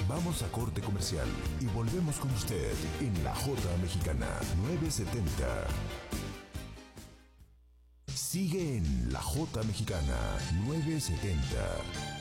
Vamos a corte comercial y volvemos con usted en La Jota Mexicana 970. Sigue en La Jota Mexicana 970.